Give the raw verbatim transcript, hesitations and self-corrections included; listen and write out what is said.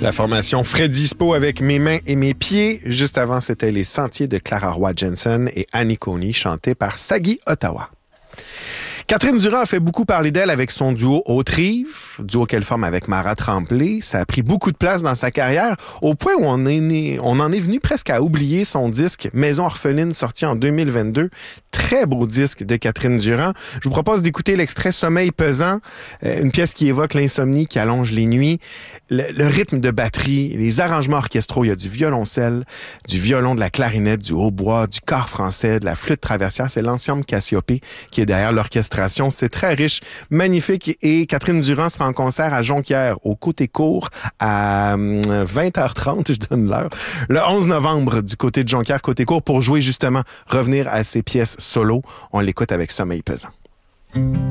La formation Fred Dispo avec Mes mains et mes pieds. Juste avant, c'était Les Sentiers de Clara Roy Jensen et Annie Coney, chantés par Sagi Ottawa. Catherine Durand a fait beaucoup parler d'elle avec son duo Haute-Rive, duo qu'elle forme avec Mara Tremblay. Ça a pris beaucoup de place dans sa carrière, au point où on, est né, on en est venu presque à oublier son disque Maison orpheline, sorti en deux mille vingt-deux. Très beau disque de Catherine Durand. Je vous propose d'écouter l'extrait Sommeil pesant, une pièce qui évoque l'insomnie qui allonge les nuits, le, le rythme de batterie, les arrangements orchestraux. Il y a du violoncelle, du violon, de la clarinette, du hautbois, du cor français, de la flûte traversière. C'est l'ensemble Cassiopée qui est derrière l'orchestration. C'est très riche, magnifique. Et Catherine Durand sera en concert à Jonquière, au Côté Court, à vingt heures trente, je donne l'heure, le onze novembre, du côté de Jonquière, Côté Court, pour jouer justement, revenir à ses pièces solo. On l'écoute avec Sommeil pesant.